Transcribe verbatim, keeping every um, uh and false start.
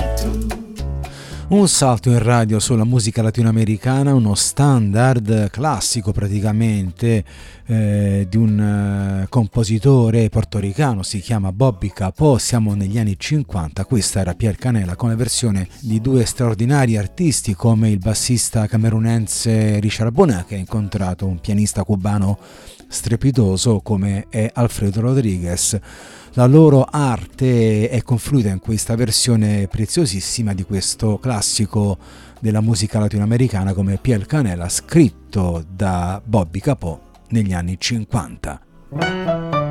Un salto in radio sulla musica latinoamericana, uno standard classico praticamente eh, di un uh, compositore portoricano, si chiama Bobby Capó. Siamo negli anni cinquanta, questa era Pier Canela come versione di due straordinari artisti come il bassista camerunense Richard Bona, che ha incontrato un pianista cubano strepitoso come è Alfredo Rodriguez. La loro arte è confluita in questa versione preziosissima di questo classico della musica latinoamericana come Pier Canela, scritto da Bobby Capó negli anni cinquanta.